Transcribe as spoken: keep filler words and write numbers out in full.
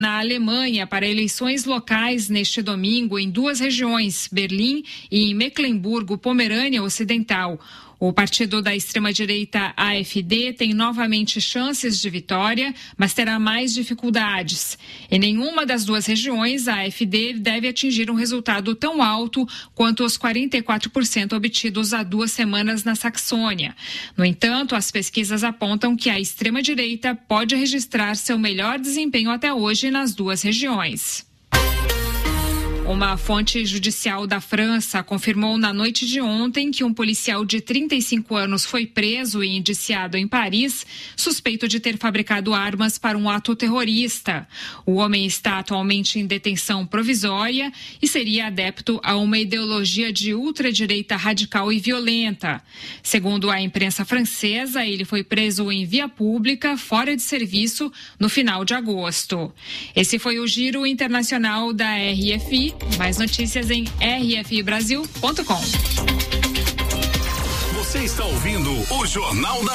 na Alemanha para eleições locais neste domingo em duas regiões, Berlim e em Mecklemburgo-Pomerânia Ocidental. O partido da extrema-direita A F D tem novamente chances de vitória, mas terá mais dificuldades. Em nenhuma das duas regiões, a A F D deve atingir um resultado tão alto quanto os quarenta e quatro por cento obtidos há duas semanas na Saxônia. No entanto, as pesquisas apontam que a extrema-direita pode registrar seu melhor desempenho até hoje nas duas regiões. Uma fonte judicial da França confirmou na noite de ontem que um policial de trinta e cinco anos foi preso e indiciado em Paris, suspeito de ter fabricado armas para um ato terrorista. O homem está atualmente em detenção provisória e seria adepto a uma ideologia de ultradireita radical e violenta. Segundo a imprensa francesa, ele foi preso em via pública, fora de serviço, no final de agosto. Esse foi o Giro Internacional da R F I. Mais notícias em r f i brasil ponto com. Você está ouvindo o Jornal da